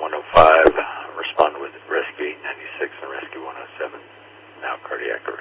105, respond with Rescue 896 and Rescue 107, now cardiac arrest.